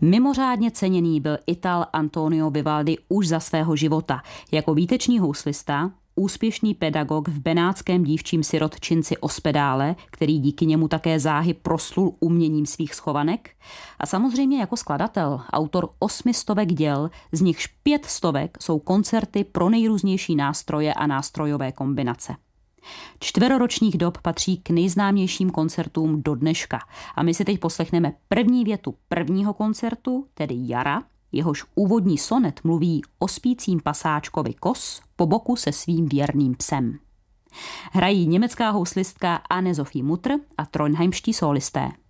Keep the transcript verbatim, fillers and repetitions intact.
Mimořádně ceněný byl Ital Antonio Vivaldi už za svého života. Jako výtečný houslista, úspěšný pedagog v benátském dívčím sirotčinci Ospedále, který díky němu také záhy proslul uměním svých schovanek, a samozřejmě jako skladatel, autor osmi stovek děl, z nichž pět stovek jsou koncerty pro nejrůznější nástroje a nástrojové kombinace. Čtveroročních dob patří k nejznámějším koncertům do dneška a my si teď poslechneme první větu prvního koncertu, tedy Jara, jehož úvodní sonet mluví o spícím pasáčkovi Kos po boku se svým věrným psem. Hrají německá houslistka Anne-Sophie Mutter a trondheimští sólisté.